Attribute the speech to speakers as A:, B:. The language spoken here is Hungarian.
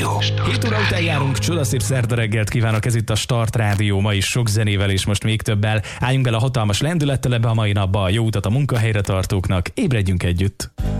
A: Rádió.
B: 7 óra után járunk, csodaszép szerda reggelt kívánok, ez itt a Start Rádió, ma is sok zenével és most még többel. Álljunk bele a hatalmas lendülettel ebbe a mai napba, jó utat a munkahelyre tartóknak, ébredjünk együtt!